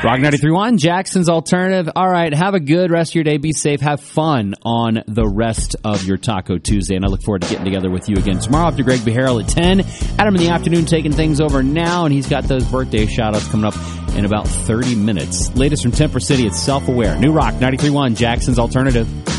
Rock 93.1, Jackson's Alternative. All right, have a good rest of your day. Be safe. Have fun on the rest of your Taco Tuesday. And I look forward to getting together with you again tomorrow after Greg Beharrell at 10. Adam in the afternoon taking things over now, and he's got those birthday shout-outs coming up in about 30 minutes. Latest from Temper City, it's Self-Aware. New Rock 93.1, Jackson's Alternative.